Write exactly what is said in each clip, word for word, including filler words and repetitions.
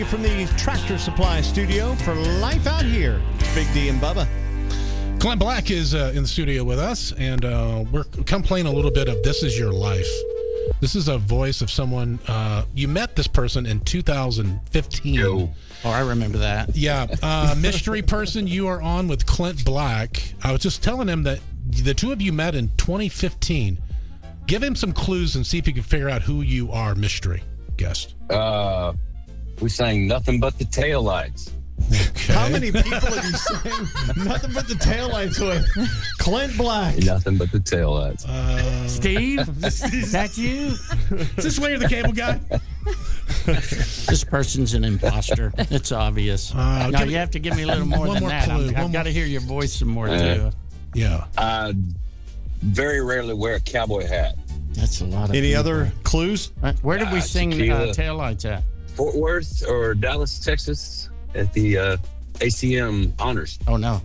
From the Tractor Supply studio for Life Out Here, Big D and Bubba. Clint Black is uh, in the studio with us, and uh, we're come playing a little bit of This Is Your Life. This is a voice of someone, uh, you met this person in two thousand fifteen. Yo. Oh, I remember that. Yeah, uh, mystery person, you are on with Clint Black. I was just telling him that the two of you met in twenty fifteen. Give him some clues and see if you can figure out who you are, mystery guest. Uh, we sang Nothing But the Taillights. Okay. How many people have you sang Nothing But the Taillights with? Clint Black. Nothing But the Taillights. Uh, Steve, is that you? is this Larry the Cable Guy? This person's an imposter. It's obvious. Uh, no, give you me- have to give me a little more One than more that. clue, I'm, one I've got more- to hear your voice some more, Yeah. too. Yeah. I very rarely wear a cowboy hat. That's a lot of Any people. other clues? Uh, Where did we Uh, sing uh, tequila. Taillights at? Fort Worth or Dallas, Texas at the uh, A C M Honors. Oh, no.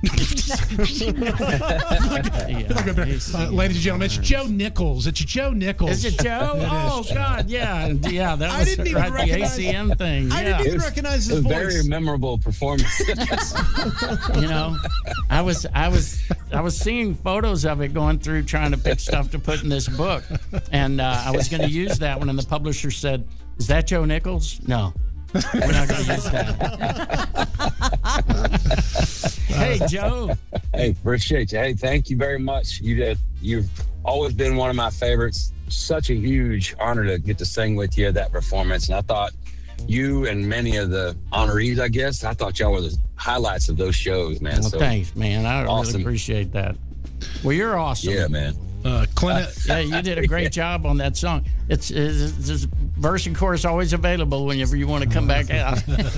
Uh, ladies and gentlemen, it's Joe Nichols. It's Joe Nichols. Is it Joe? It oh, is. God, yeah. Yeah, that I was didn't even right, the recognize- A C M thing. I yeah. didn't It even was- recognize It his was a voice. very memorable performance. You know, I was I was I was seeing photos of it going through trying to pick stuff to put in this book, and uh, I was going to use that one, and the publisher said, "Is that Joe Nichols?" No, we're not going to use that. Hey, Joe. Hey, appreciate you. Hey, thank you very much. You did. You've always been one of my favorites. Such a huge honor to get to sing with you at that performance. And I thought you and many of the honorees, I guess, I thought y'all were the highlights of those shows, man. Well, so, thanks, man. I awesome. really appreciate that. Well, you're awesome. yeah, man. Uh, Clint, Yeah, you did a great job on that song. It's, it's, it's verse and chorus always available whenever you want to come back out.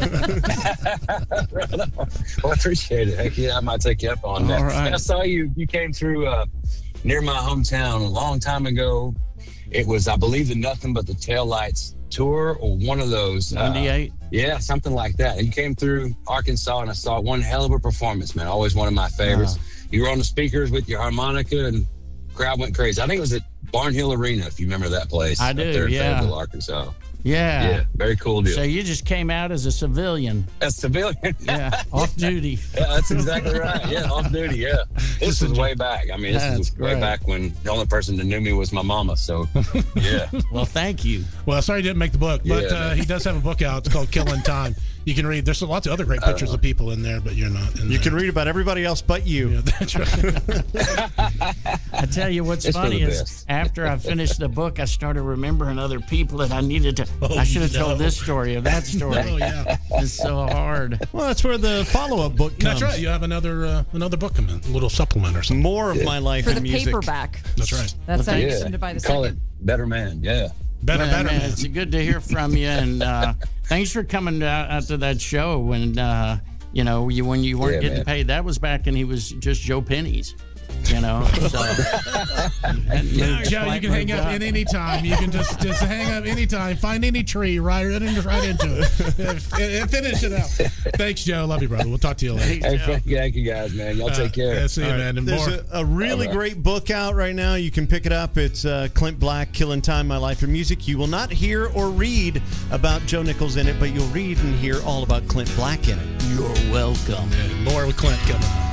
Well, I appreciate it. Heck yeah, I might take you up on that. All right. I saw you. You came through uh, near my hometown a long time ago. It was, I believe, the Nothing But the Taillights tour or one of those. uh, ninety-eight. Yeah, something like that. And you came through Arkansas, and I saw one hell of a performance, man. Always one of my favorites. Wow. You were on the speakers with your harmonica, and crowd went crazy. I think it was at Barnhill Arena, if you remember that place. I up do, there in yeah. Fayetteville, Arkansas. Yeah. Yeah, very cool deal. So you just came out as a civilian. A civilian. Yeah, off duty. Yeah, that's exactly right. Yeah, off duty. Yeah, this is way back. I mean, this That's is way great. back when the only person that knew me was my mama. So, yeah. Well, thank you. well, sorry he didn't make the book, but Yeah, uh, man. he does have a book out. It's called Killing Time. You can read. There's lots of other great pictures of people in there, but you're not in You there. can read about everybody else but you. Yeah, that's right. I tell you what's It's for funny the is best. after I finished the book, I started remembering other people that I needed to. Oh, I should have no. told this story or that story. Oh, yeah. It's so hard. Well, that's where the follow-up book comes. That's right. You have another uh, another book coming, a little supplement or something. More of my life For in the music. paperback. That's right. That's Well, how thanks. you to buy the Call second. it Better Man. Yeah. Better, Man, better, man, man. it's good to hear from you, and uh, thanks for coming out, out to that show when uh, you know you when you weren't Yeah, getting man. paid. That was back when he was just Joe Pennies. You know, so and Yeah, moved Joe, you like can my hang up God. in any time. You can just just hang up anytime. Find any tree, right, right, in- right into it, and, and finish it out. Thanks, Joe. Love you, brother. We'll talk to you later. Hey, thank you, thank you guys, man. Y'all take care. Uh, yeah, see you, All right. man. And There's more. a, a really All right. great book out right now. You can pick it up. It's uh, Clint Black, Killing Time, My Life in Music. You will not hear or read about Joe Nichols in it, but you'll read and hear all about Clint Black in it. You're welcome. Yeah, more with Clint coming.